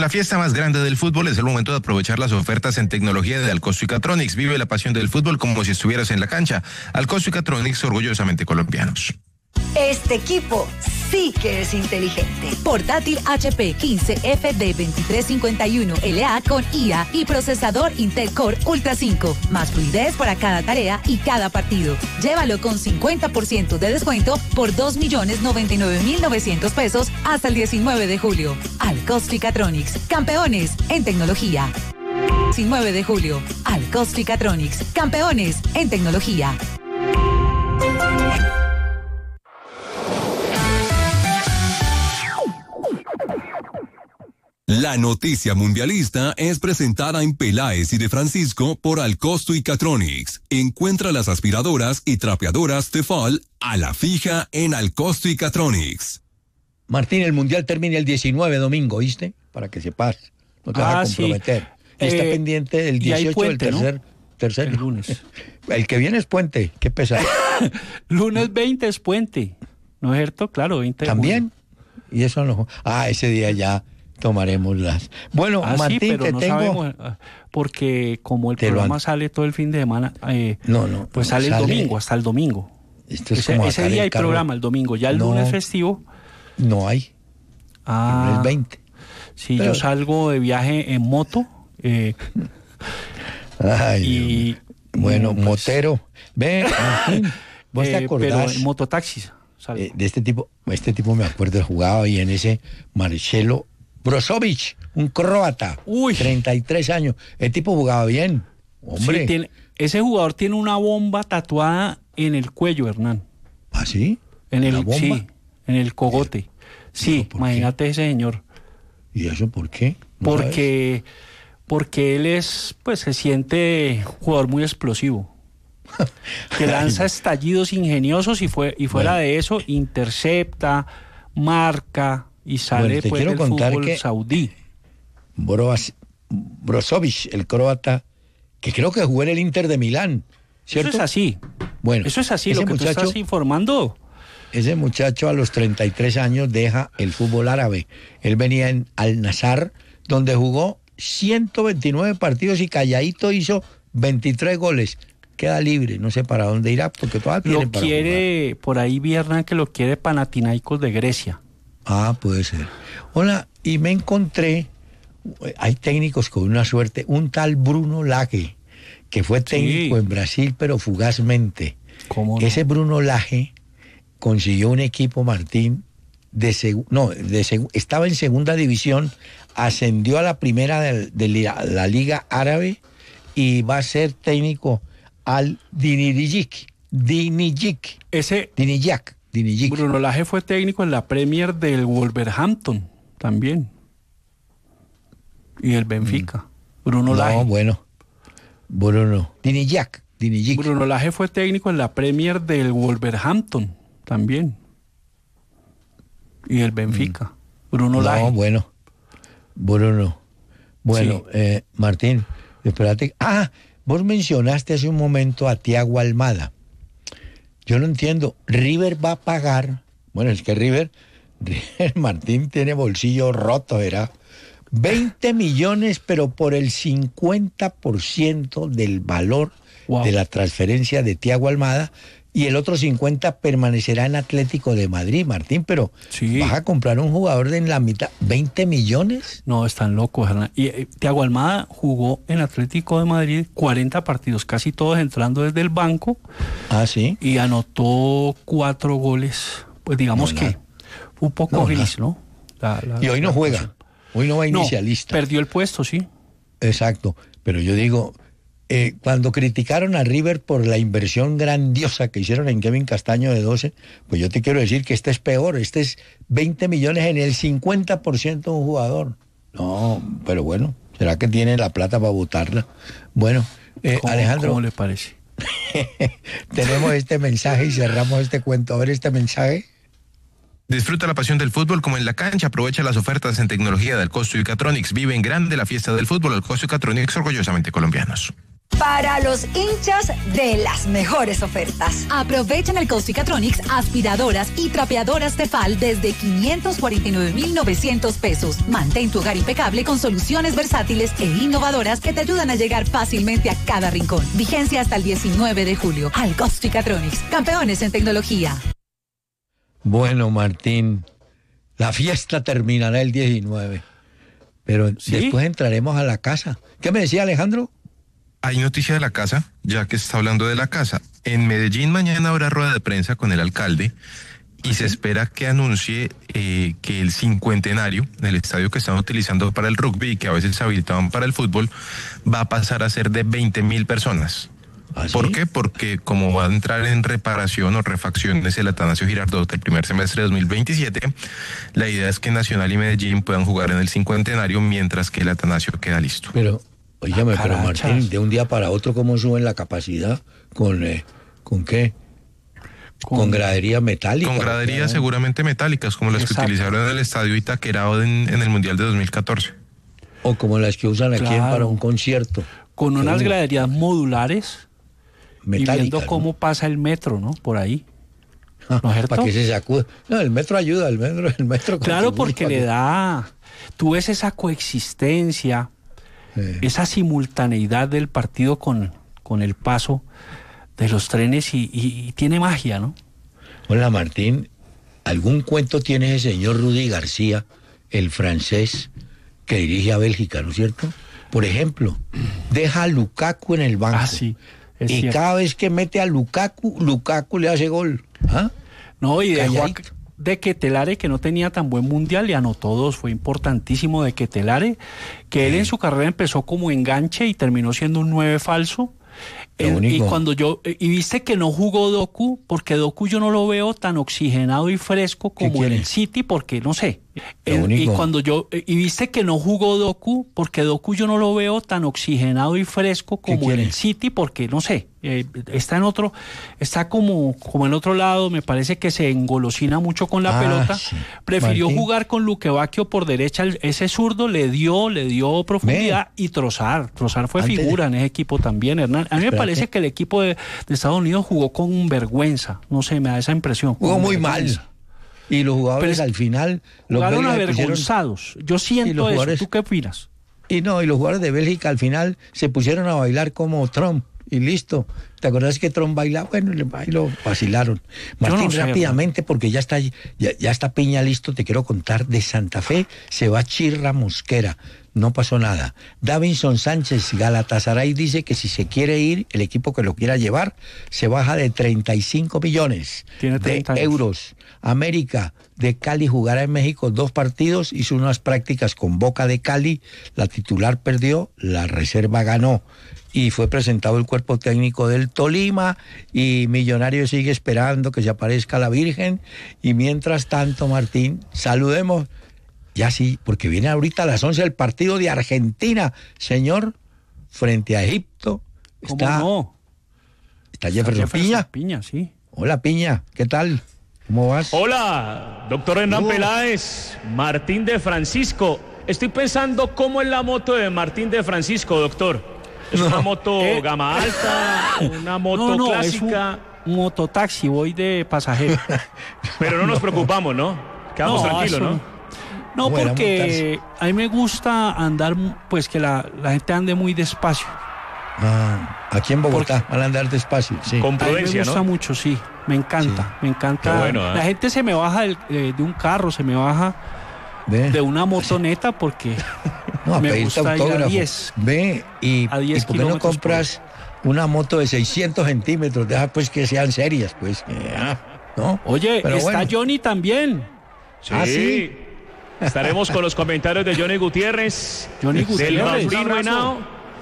la fiesta más grande del fútbol es el momento de aprovechar las ofertas en tecnología de Alcosto y Catronics. Vive la pasión del fútbol como si estuvieras en la cancha. Alcosto y Catronics, orgullosamente colombianos. Este equipo sí que es inteligente. Portátil HP 15FD2351 LA con IA y procesador Intel Core Ultra 5. Más fluidez para cada tarea y cada partido. Llévalo con 50% de descuento por 2.099.900 pesos hasta el 19 de julio. Alcosto y Catronics, campeones en tecnología. 19 de julio. Alcosto y Catronics, campeones en tecnología. La noticia mundialista es presentada en Peláez y de Francisco por Alcosto y Catronics. Encuentra las aspiradoras y trapeadoras Tefal a la fija en Alcosto y Catronics. Martín, el Mundial termina el 19 domingo, ¿oíste? Para que sepas, no te vas a comprometer. Sí. Está pendiente el 18 puente, del tercer el lunes. El que viene es puente, qué pesado. Lunes 20 es puente, ¿no es cierto? Claro, 20 ¿También? Y eso no. Ese día ya tomaremos las. Bueno, Martín, sí, pero te no tengo. Sabemos, porque como el programa sale todo el fin de semana, pues sale el domingo, hasta el domingo. Esto es como ese día hay programa, el domingo. Ya el lunes festivo. No hay. El lunes 20. Sí, pero yo salgo de viaje en moto. Bueno, pues, motero. Ve, Martín, ¿vos te acordás? Pero en mototaxis. De este tipo me acuerdo, jugaba y en ese Marcelo Brozovic, un croata, 33 años. El tipo jugaba bien, hombre. Sí, ese jugador tiene una bomba tatuada en el cuello, Hernán. ¿Ah, sí? ¿Bomba? Sí, en el cogote. Sí, imagínate ese señor. ¿Y eso por qué? Porque él es, pues se siente jugador muy explosivo. Que lanza estallidos ingeniosos y fuera de eso intercepta, marca y sale pues del fútbol saudí. Brozovic, el croata, que creo que jugó en el Inter de Milán, ¿cierto? Eso es así. Bueno, eso es así, lo que tú estás informando. Ese muchacho a los 33 años deja el fútbol árabe. Él venía en Al-Nassr, donde jugó 129 partidos y calladito hizo 23 goles. Queda libre, no sé para dónde irá, porque todavía tiene para quiere, jugar. Por ahí viernes que lo quiere Panathinaikos de Grecia. Puede ser. Hola, y me encontré, hay técnicos con una suerte, un tal Bruno Lage, que fue técnico en Brasil, pero fugazmente. ¿Cómo no? Ese Bruno Lage consiguió un equipo, Martín, estaba en segunda división, ascendió a la primera de la Liga Árabe y va a ser técnico al Diniyik. Bruno Lage fue técnico en la Premier del Wolverhampton también. Y el Benfica. Bruno Lage. Diniyik. Bruno Lage fue técnico en la Premier del Wolverhampton también. Y el Benfica. Bruno Lage. Bruno. Martín, espérate. Vos mencionaste hace un momento a Thiago Almada. Yo no entiendo. River va a pagar. Bueno, es que River Martín tiene bolsillo roto, ¿verdad? 20 millones, pero por el 50% del valor de la transferencia de Thiago Almada. Y el otro 50 permanecerá en Atlético de Madrid, Martín, pero ¿vas a comprar un jugador en la mitad? ¿20 millones? No, están locos, Hernán. Y Thiago Almada jugó en Atlético de Madrid 40 partidos, casi todos entrando desde el banco. ¿Sí? Y anotó 4 goles. Pues digamos que un poco gris, ¿no? Y hoy no juega. Hoy no va inicialista. Perdió el puesto, sí. Exacto. Pero yo digo, cuando criticaron a River por la inversión grandiosa que hicieron en Kevin Castaño de 12, pues yo te quiero decir que este es peor. Este es 20 millones en el 50% de un jugador. No, pero bueno, ¿será que tiene la plata para botarla? Bueno, Alejandro. ¿Cómo le parece? Tenemos este mensaje y cerramos este cuento. A ver este mensaje. Disfruta la pasión del fútbol como en la cancha. Aprovecha las ofertas en tecnología de Alcosto y Catronics. Vive en grande la fiesta del fútbol. Alcosto y Catronics, orgullosamente colombianos. para los hinchas de las mejores ofertas. Aprovechen el Costo y Catronics aspiradoras y trapeadoras Tefal desde 549,900 pesos. Mantén tu hogar impecable con soluciones versátiles e innovadoras que te ayudan a llegar fácilmente a cada rincón. Vigencia hasta el 19 de julio. Al Costo y Catronics, campeones en tecnología. Bueno, Martín, la fiesta terminará el 19, pero ¿Sí? después entraremos a la casa. ¿Qué me decía Alejandro? Hay noticia de la casa, ya que está hablando de la casa. En Medellín mañana habrá rueda de prensa con el alcalde y se espera que anuncie que el cincuentenario del estadio que están utilizando para el rugby y que a veces se habilitaban para el fútbol va a pasar a ser de 20,000 personas. ¿Ah, sí? ¿Por qué? Porque como va a entrar en reparación o refacciones el Atanasio Girardot el primer semestre de 2027, la idea es que Nacional y Medellín puedan jugar en el cincuentenario mientras que el Atanasio queda listo. Pero, óigame, pero carachas. Martín, de un día para otro, ¿cómo suben la capacidad? ¿Con qué? Con gradería metálica. Con graderías seguramente metálicas, como las Exacto. que utilizaron en el estadio Itaquerao en el Mundial de 2014. O como las que usan aquí Claro. para un concierto. Con unas Seguro. graderías modulares y Metálicas. viendo ¿no? cómo pasa el metro, ¿no? Por ahí. ¿No es cierto? Para que se sacude. No, el metro ayuda, el metro Claro, contribuye porque para le que- da... Tú ves esa coexistencia, esa simultaneidad del partido con el paso de los trenes y tiene magia, ¿no? Hola, Martín. ¿Algún cuento tiene ese señor Rudy García, el francés que dirige a Bélgica, ¿no es cierto? Por ejemplo, deja a Lukaku en el banco. Ah, sí, es y cierto. cada vez que mete a Lukaku le hace gol. ¿Ah? No, y dejó a Calladito. De Ketelare, que no tenía tan buen mundial, y anotó 2, fue importantísimo de Ketelare, que él en su carrera empezó como enganche y terminó siendo un 9 falso. Qué Y bonito. cuando y viste que no jugó Doku, porque Doku yo no lo veo tan oxigenado y fresco como en quiere? el City, porque no sé. Qué Y bonito. cuando y viste que no jugó Doku, porque Doku yo no lo veo tan oxigenado y fresco ¿Qué como en quiere? el City, porque no sé. Está como en otro lado, me parece que se engolosina mucho con la pelota. Sí. Prefirió Martín. jugar con Luque Bacchio por derecha, ese zurdo le dio profundidad y Trossard fue Antes de- figura en ese equipo también, Hernán. A mí me Espérate. parece que el equipo de Estados Unidos jugó con vergüenza, no sé, me da esa impresión. Jugó con muy vergüenza. mal. Y los jugadores Pero al final... los Jugaron belgas le pusieron- avergonzados. Yo Y siento los eso. jugadores- ¿Tú qué opinas? Y los jugadores de Bélgica al final se pusieron a bailar como Trump y listo. ¿Te acordás que Trump bailaba? Bueno, ahí lo vacilaron. Martín, no sé, rápidamente, porque ya está Piña listo, te quiero contar de Santa Fe, se va Chirra Mosquera. No pasó nada. Davinson Sánchez, Galatasaray dice que si se quiere ir, el equipo que lo quiera llevar, se baja de 35 millones Tiene de 30 años. euros. América de Cali jugará en México 2 partidos, hizo unas prácticas con Boca de Cali, la titular perdió, la reserva ganó. Y fue presentado el cuerpo técnico del Tolima y Millonario sigue esperando que se aparezca la Virgen. Y mientras tanto, Martín, saludemos, ya sí, porque viene ahorita a las 11 el partido de Argentina, señor, frente a Egipto. ¿Cómo Está Jefferson Piña. Piña, sí. Hola Piña, ¿qué tal? ¿Cómo vas? Hola, doctor Hernán Peláez, Martín de Francisco. Estoy pensando cómo es la moto de Martín de Francisco, doctor. ¿Es una moto gama alta, una moto No, clásica? es un mototaxi, voy de pasajero. Pero no nos preocupamos, ¿no? Quedamos tranquilos, eso ¿no? No, Bueno, porque a mí me gusta andar, pues que la gente ande muy despacio. Aquí en Bogotá van a andar despacio. Sí. Con A mí me prudencia, gusta ¿no? mucho, sí. Me encanta, me encanta. Qué bueno, ¿eh? La gente se me baja de un carro, se me baja Ve. de una motoneta porque No, a me pedirte gusta ir a autógrafo. 10. Ve y, A 10 ¿y por qué no kilómetros compras una moto de 600 centímetros? Deja pues que sean serias, pues. ¿No? Oye, Pero está bueno. Johnny también. ¿Sí? Estaremos con los comentarios de Johnny Gutiérrez, Johnny del Gutiérrez, Bambino un abrazo. Henao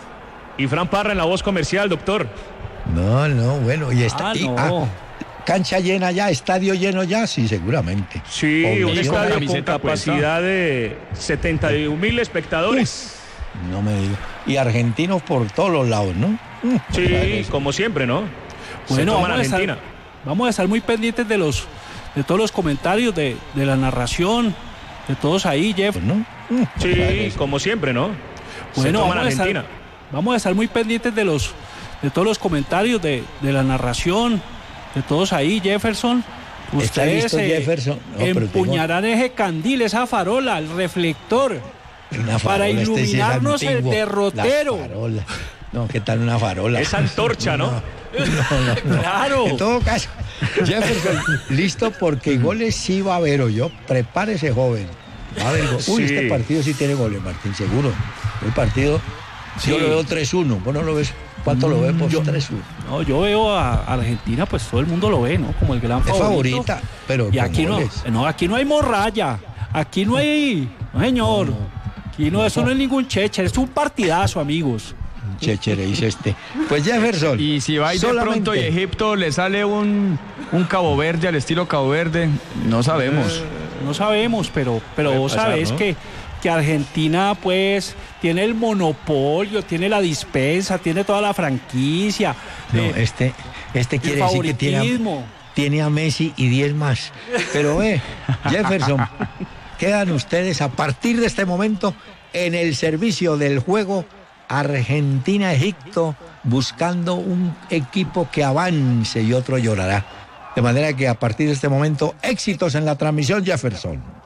y Fran Parra en la voz comercial, doctor. No, bueno. Y está, no. cancha llena ya, estadio lleno ya, sí, seguramente. Sí, un Obligación. estadio con camiseta puesta. capacidad de 71,000 espectadores. No me digo. Y argentinos por todos los lados, ¿no? Sí, como siempre, ¿no? Se Bueno, toman vamos Argentina. a estar muy pendientes de todos los comentarios, de la narración, de todos ahí, Jeff. Pues, ¿no? Sí, como siempre, ¿no? Se Bueno, toman vamos a Argentina. Vamos a estar muy pendientes de todos los comentarios, de la narración, de todos ahí, Jefferson. ¿Está Ustedes listo, Jefferson? No, pero empuñarán ese candil, esa farola, el reflector, una farola, para iluminarnos este sí es antiguo, el derrotero. La farola. No, ¿qué tal una farola? Esa antorcha, ¿no? Claro. En todo caso, Jefferson, listo porque goles sí va a haber, o yo. Prepárese, joven. Va a haber Uy, Sí. este partido sí tiene goles, Martín, seguro. El partido, Sí. yo lo veo 3-1. ¿Vos no lo ves? ¿Cuánto lo vemos? 3-1. No, yo veo a Argentina, pues todo el mundo lo ve, ¿no? Como el gran Es favorito. favorita, pero Y con aquí goles. aquí no hay morralla, aquí no hay, no señor, aquí no, eso no es ningún cheche, es un partidazo, amigos. Chéchere, dice este. Pues Jefferson. Y si va y de pronto y Egipto le sale un Cabo Verde al estilo Cabo Verde, no sabemos. No sabemos, pero vos pasar, sabés ¿no? que Argentina pues tiene el monopolio, tiene la dispensa, tiene toda la franquicia. No, este quiere decir que tiene a Messi y 10 más. Pero ve, Jefferson, quedan ustedes a partir de este momento en el servicio del juego Argentina-Egipto, buscando un equipo que avance y otro llorará. De manera que a partir de este momento, éxitos en la transmisión, Jefferson.